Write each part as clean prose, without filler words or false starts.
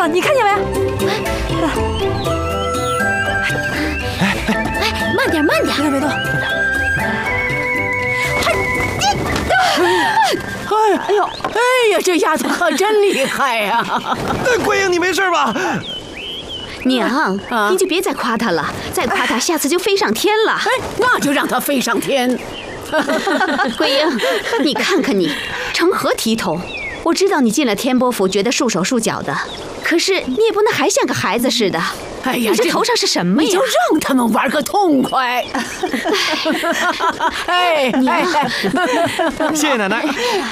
你看见没？ 哎，慢点，慢点， 别动。 哎呦，哎呀，这丫头可真厉害呀！ 桂英，你没事吧？ 娘，你就别再夸她了，再夸她，下次就飞上天了。 哎，那就让她飞上天。 桂英，你看看你，成何体统？我知道你进了天波府，觉得束手束脚的，可是你也不能还像个孩子似的。 哎呀， 你这头上是什么呀？ 你就让他们玩个痛快。哎， 娘， 谢谢奶奶。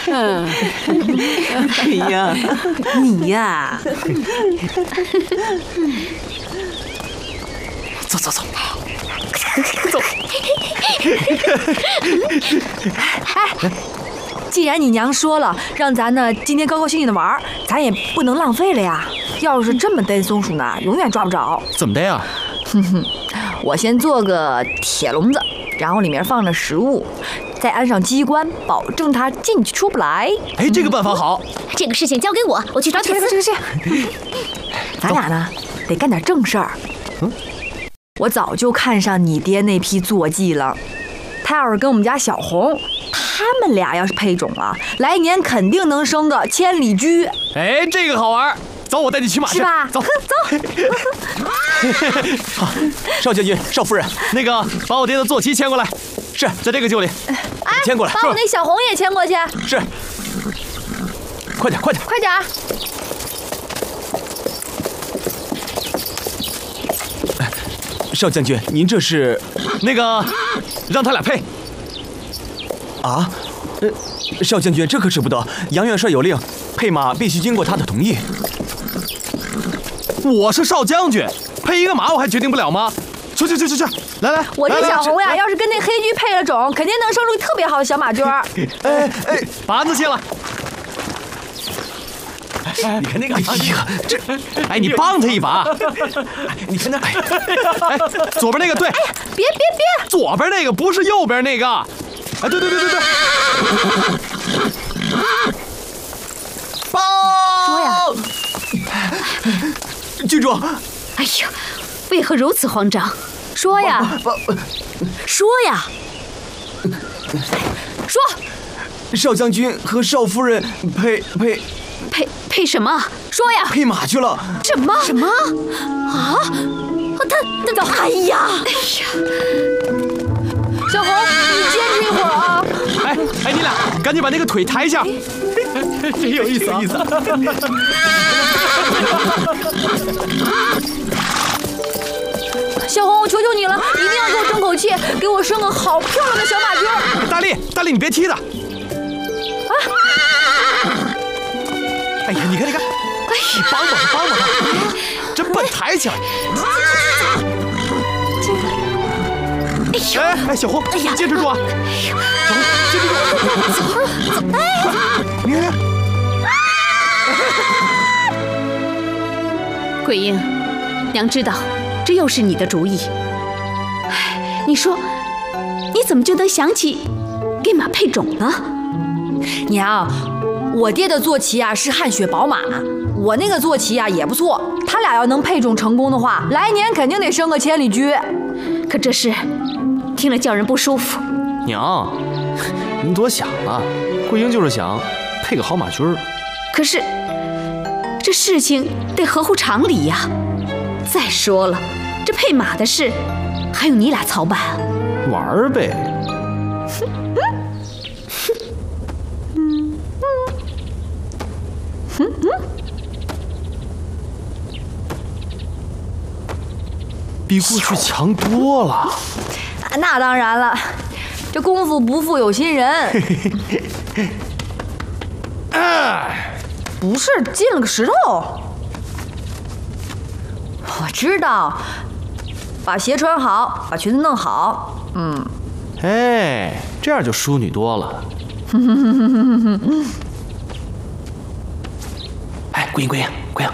哎呀，你呀， 走走走。 哎，既然你娘说了，让咱呢今天高高兴兴的玩，咱也不能浪费了呀。要是这么逮松鼠呢，永远抓不着。 怎么逮呀？ 我先做个铁笼子，然后里面放着食物，再安上机关，保证它进去出不来。 哎，这个办法好。 这个事情交给我，我去找铁丝。 咱俩呢得干点正事儿。我早就看上你爹那批坐骑了，他要是跟我们家小红，他们俩要是配种了，来年肯定能生个千里驹。 哎，这个好玩。走，我带你骑马去， 是吧？ 走走。 好，邵将军、邵夫人，那个把我爹的坐骑牵过来。是在这个厩里。牵过来。 把我那小红也牵过去。 是。快点，快点， 快点。 邵将军，您这是那个让他俩配啊？邵将军，这可使不得。杨元帅有令，配马必须经过他的同意。我是邵将军，配一个马我还决定不了吗？去，来， 我这小红呀，要是跟那黑驹配了种，肯定能生出特别好的小马驹儿。 哎，把鞍子卸了。你看那个，哎呀，这，哎，你帮他一把。你看那，哎，左边那个对。 哎呀，别！ 左边那个不是右边那个。哎，对。报。 说呀。 郡主。 哎呀，为何如此慌张？ 说呀。说。 邵将军和邵夫人配什么？说呀！ 配马去了。 什么？啊？他，哎呀！ 小红，你坚持一会儿啊！ 哎，你俩赶紧把那个腿抬一下。真有意思啊！ 小红，我求求你了，一定要给我争口气，给我生个好漂亮的小马驹儿。 大力，你别踢他！啊！哎呀，你看，你帮他，真笨，抬起来！哎，小红，坚持住啊！小红，坚持住！走！你看， 桂英，娘知道这又是你的主意。哎，你说，你怎么就能想起给马配种呢？ 娘，我爹的坐骑啊是汗血宝马，我那个坐骑啊也不错，他俩要能配种成功的话，来年肯定得生个千里驹。 可这事听了叫人不舒服。 娘，您多想了，桂英就是想配个好马驹儿。 可是这事情得合乎常理呀。再说了，这配马的事还用你俩操办啊？ 玩呗。比过去强多了。 那当然了，这功夫不负有心人。不是进了个石头。我知道，把鞋穿好，把裙子弄好。 哎，这样就淑女多了。哎，桂英，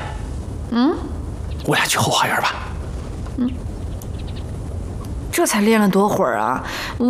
我俩去后花园吧。 这才练了多会儿啊！